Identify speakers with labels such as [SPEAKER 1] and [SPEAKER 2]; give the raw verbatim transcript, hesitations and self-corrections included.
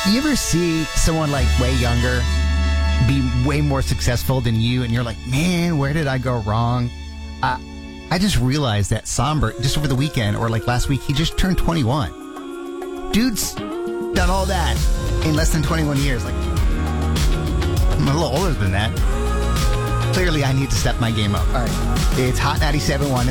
[SPEAKER 1] you ever see someone like way younger be way more successful than you, and you're like, man, where did I go wrong? Uh, I just realized that Somber, just over the weekend, or like last week, he just turned twenty-one. Dude's done all that in less than twenty-one years. Like, I'm a little older than that. Clearly, I need to step my game up. All right. It's Hot ninety-seven point one.